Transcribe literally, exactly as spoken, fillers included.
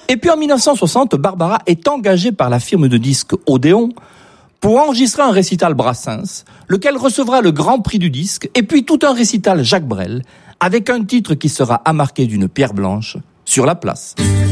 Et puis en mille neuf cent soixante, Barbara est engagée par la firme de disques Odéon pour enregistrer un récital Brassens, lequel recevra le grand prix du disque, et puis tout un récital Jacques Brel, avec un titre qui sera amarqué d'une pierre blanche, Sur la place.